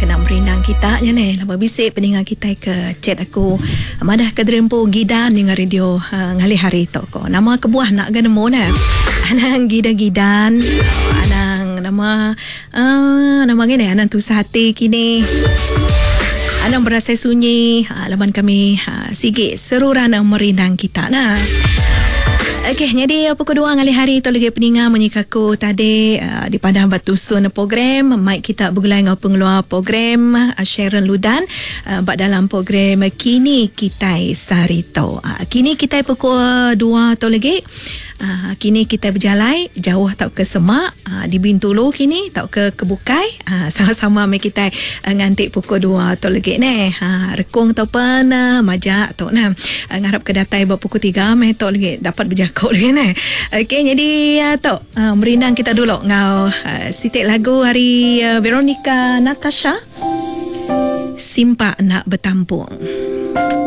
nak berenang kita je ni. Lama bisik pendengar kita ke chat aku. Madah kedrempo gidan dengan radio ngali hari tu ko. Nama kebuah nak ke nemu nah. Anang gidan-gidan. Anang nama gini anang tu sate kini. Anang berasa sunyi. Laman kami sikit seruran merenang kita nah. Okey, jadi pukul 2 ngali hari tu lagi peningat menyikaku tadi di Padang Batusun program mic kita bergulai dengan pengeluar program Sharon Ludan dalam program Kini Kitai Sarito. Kini kita pukul 2 tu lagi. Kini kita berjalan jauh tak ke Semak, di Bintulu kini tak ke Kebukai. Sama-sama mai kita ngantik pukul 2 tu lagi ni. Rekung tu pun majak tu nah. Ngarap ke datai pukul 3 mai tu lagi dapat berjakau lagi ni. Okey, jadi tu merenang kita dulu ngau sitik lagu hari Veronica Natasha Simpak Nak Bertampung.